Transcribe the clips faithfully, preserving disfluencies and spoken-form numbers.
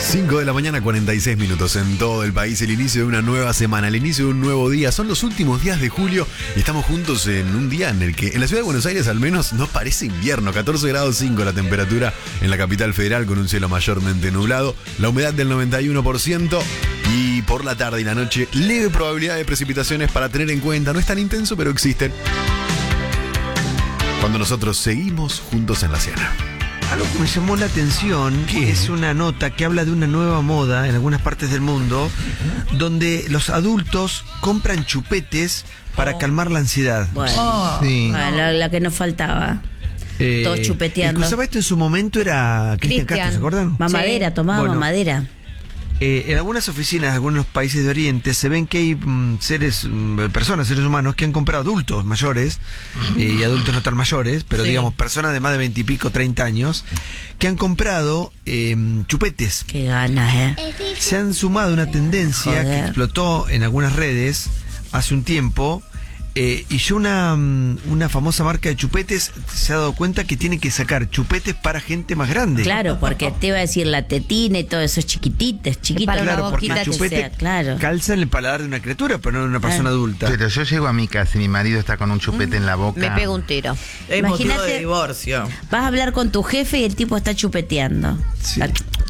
cinco de la mañana, cuarenta y seis minutos en todo el país. El inicio de una nueva semana, el inicio de un nuevo día. Son los últimos días de julio y estamos juntos en un día en el que en la ciudad de Buenos Aires al menos no parece invierno. catorce grados cinco la temperatura en la capital federal con un cielo mayormente nublado. La humedad del noventa y uno por ciento. Y por la tarde y la noche, leve probabilidad de precipitaciones para tener en cuenta. No es tan intenso, pero existen. Cuando nosotros seguimos juntos en la cena. Algo que me llamó la atención es una nota que habla de una nueva moda en algunas partes del mundo donde los adultos compran chupetes para calmar la ansiedad. Bueno, oh. sí. bueno la, la que nos faltaba. Eh, Todos chupeteando. Escuchaba esto en su momento era Cristian Castro, ¿se acuerdan? Mamadera, sí. tomaba bueno, mamadera. Eh, en algunas oficinas de algunos países de Oriente se ven que hay mm, seres, mm, personas, seres humanos que han comprado adultos mayores eh, y adultos no tan mayores, pero sí. digamos personas de más de veinte y pico, treinta años, que han comprado eh, chupetes. Qué ganas, ¿eh? Se han sumado a una tendencia Joder. que explotó en algunas redes hace un tiempo. Eh, y yo una, una famosa marca de chupetes se ha dado cuenta que tiene que sacar chupetes para gente más grande. Claro, porque te iba a decir la tetina y todo eso, chiquititos, chiquitos. Para claro, una boquita, porque el chupete sea, claro. calza en el paladar de una criatura, pero no de una persona claro. adulta. Pero yo llego a mi casa y mi marido está con un chupete mm. en la boca. Me pego un tiro. Es motivo de divorcio. Vas a hablar con tu jefe y el tipo está chupeteando. Sí.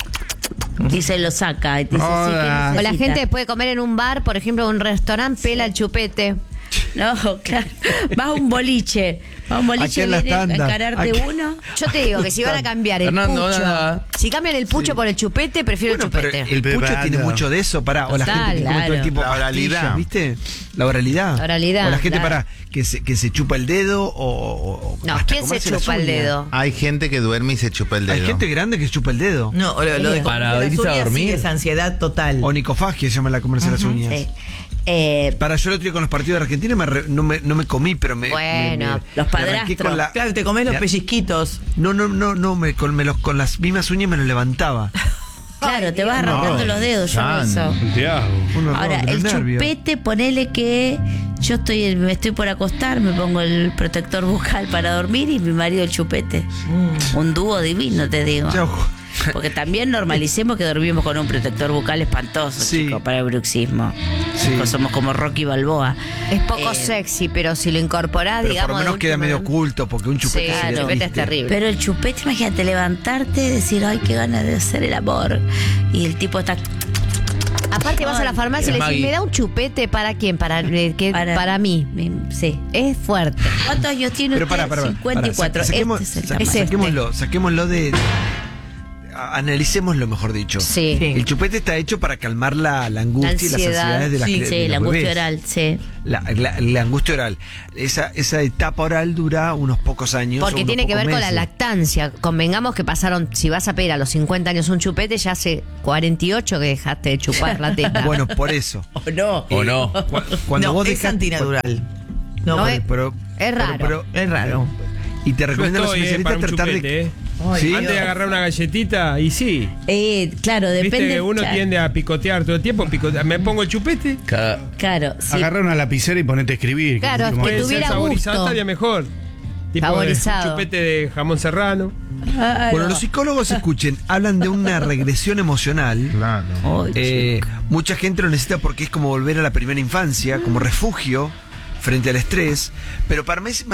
Y se lo saca. Y te dice, sí, o la gente puede comer en un bar, por ejemplo, en un restaurante, pela el chupete. No, claro. Vas a un boliche. Vas a un boliche y viene a encararte Aquí. uno. Yo te digo que si van a cambiar el Fernando, pucho, nada. si cambian el pucho sí. por el chupete, prefiero bueno, el chupete. El pucho tiene mucho de eso, para o la Total, gente que come claro. todo el tipo la oralidad, ¿viste? La oralidad. La oralidad. O la gente claro. para que se, que se chupa el dedo o, o No, ¿quién se chupa el dedo? Hay gente que duerme y se chupa el dedo. Hay gente grande que se chupa el dedo. No, lo, lo de para irse a dormir. Es ansiedad total. O nicofagia se llama la comerse uh-huh, las uñas. Sí. Eh, Para yo el otro día con los partidos de Argentina me re, no, me, no me comí, pero me. Bueno, me, me, los padrastros. La, claro, te comés los ya, pellizquitos. No, no, no, no, me, con, me los, con las mismas uñas me los levantaba. Claro, Ay, te vas arrancando no, los dedos, yo no eso. Ahora, el nervio. chupete, ponele que yo estoy, me estoy por acostar, me pongo el protector bucal para dormir y mi marido el chupete. Mm. Un dúo divino, te digo. Ya, porque también normalicemos que dormimos con un protector bucal espantoso, sí. chicos, para el bruxismo. Sí. Somos como Rocky Balboa. Es poco eh, sexy, pero si lo incorporás, pero digamos. Por lo menos queda medio oculto, porque un chupete, sí, claro, el chupete es terrible. Pero el chupete, imagínate, levantarte y decir, ay, qué ganas de hacer el amor. Y el tipo está. Aparte vas a la farmacia y le decís, ¿me da un chupete para quién? Para, eh, que, para, para mí. Sí. Es fuerte. ¿Cuántos años tiene pero usted? para, para, cincuenta y cuatro. Sa saquemos, este es sa este. Saquémoslo, saquémoslo de... Analicémoslo, mejor dicho. Sí. El chupete está hecho para calmar la, la angustia la y las ansiedades de las Sí, de sí los la angustia bebés. oral, sí. La, la, la angustia oral. Esa, esa etapa oral dura unos pocos años. Porque tiene que ver meses. con la lactancia. Convengamos que pasaron, si vas a pedir a los cincuenta años un chupete, ya hace cuarenta y ocho que dejaste de chupar la teta. Bueno, por eso. O no. O no. Cu cuando no, vos es dejaste, antinatural. No, no es, pero, es raro. Pero, pero, es raro. Y te recomiendan los especialistas eh, tratar chupete, de... Eh. Ay, ¿Sí? Antes de agarrar una galletita, y sí. Eh, claro, depende. Viste que uno claro. tiende a picotear todo el tiempo. Picotear. Me pongo el chupete. Claro. claro sí. Agarrar una lapicera y ponete a escribir. Claro, es que puede tuviera ser saborizado, gusto. estaría mejor. Tipo Saborizado. De chupete de jamón serrano. Ay, bueno, no. los psicólogos, escuchen, hablan de una regresión emocional. Claro. Oh, eh, mucha gente lo necesita porque es como volver a la primera infancia, como refugio frente al estrés. Pero para mí